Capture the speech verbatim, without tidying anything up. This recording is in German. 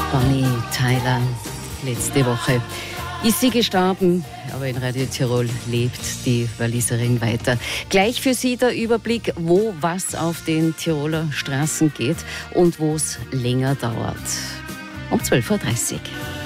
Bonnie Tyler, letzte Woche ist sie gestorben, aber in Radio Tirol lebt die Walliserin weiter. Gleich für Sie der Überblick, wo was auf den Tiroler Straßen geht und wo es länger dauert. Um zwölf Uhr dreißig.